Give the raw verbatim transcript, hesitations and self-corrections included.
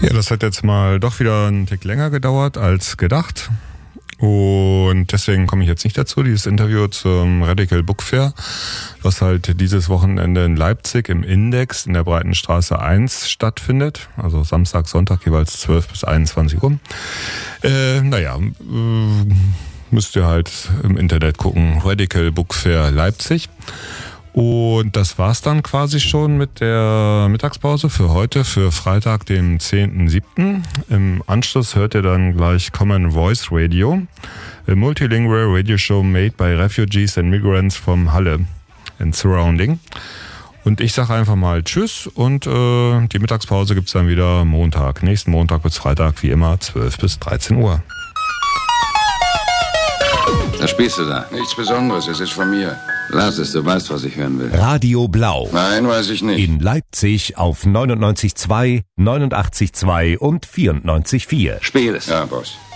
Ja, das hat jetzt mal doch wieder einen Tick länger gedauert als gedacht. Und deswegen komme ich jetzt nicht dazu, dieses Interview zum Radical Book Fair, was halt dieses Wochenende in Leipzig im Index in der Breitenstraße eins stattfindet. Also Samstag, Sonntag jeweils zwölf bis einundzwanzig Uhr. Äh, naja, äh, müsst ihr halt im Internet gucken. Radical Book Fair Leipzig. Und das war's dann quasi schon mit der Mittagspause für heute, für Freitag, den zehnten siebten Im Anschluss hört ihr dann gleich Common Voice Radio, a multilingual radio show made by refugees and migrants from Halle and surrounding. Und ich sage einfach mal Tschüss und äh, die Mittagspause gibt's dann wieder Montag, nächsten Montag bis Freitag, wie immer, zwölf bis dreizehn Uhr. Was spielst du da? Nichts Besonderes, es ist von mir. Lass es, du weißt, was ich hören will. Radio Blau. Nein, weiß ich nicht. In Leipzig auf neunundneunzig Komma zwei, neunundachtzig Komma zwei und vierundneunzig Komma vier. Spiel es. Ja, Boss.